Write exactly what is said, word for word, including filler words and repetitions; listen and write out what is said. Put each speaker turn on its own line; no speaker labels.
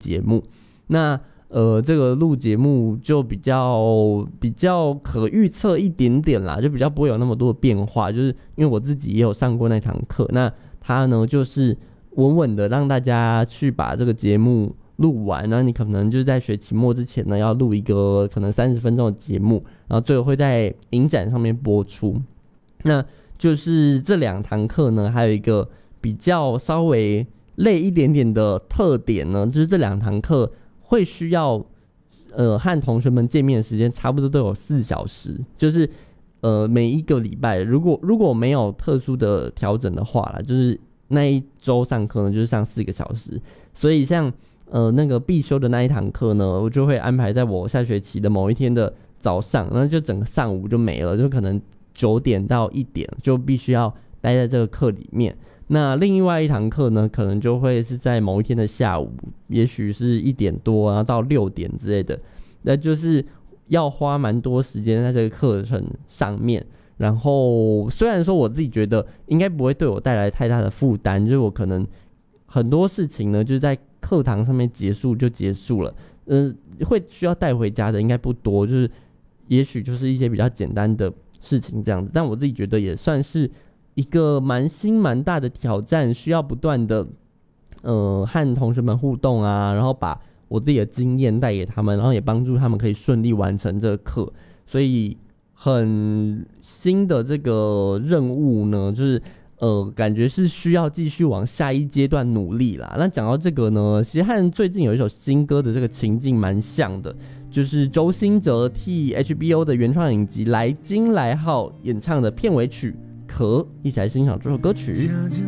节目。那呃，这个录节目就比较比较可预测一点点啦，就比较不会有那么多的变化。就是因为我自己也有上过那堂课，那它呢就是稳稳的让大家去把这个节目录完，然后你可能就是在学期末之前呢要录一个可能三十分钟的节目，然后最后会在影展上面播出。那就是这两堂课呢，还有一个比较稍微累一点点的特点呢，就是这两堂课会需要呃和同学们见面的时间差不多都有四小时，就是呃每一个礼拜，如果如果没有特殊的调整的话啦，就是那一周上课呢就是上四个小时，所以像呃那个必修的那一堂课呢，我就会安排在我下学期的某一天的早上，然后就整个上午就没了，就可能九点到一点就必须要待在这个课里面。那另外一堂课呢，可能就会是在某一天的下午，也许是一点多，然后到六点之类的，那就是要花蛮多时间在这个课程上面。然后虽然说我自己觉得应该不会对我带来太大的负担，就是我可能很多事情呢，就是在课堂上面结束就结束了，呃，会需要带回家的应该不多，就是也许就是一些比较简单的事情这样子，但我自己觉得也算是一个蛮新蛮大的挑战，需要不断的呃和同学们互动啊，然后把我自己的经验带给他们，然后也帮助他们可以顺利完成这个课，所以很新的这个任务呢，就是呃感觉是需要继续往下一阶段努力啦。那讲到这个呢，其实和最近有一首新歌的这个情境蛮像的，就是周兴哲替 H B O 的原创影集《来京来号》演唱的片尾曲《壳》，一起来欣赏这首歌曲。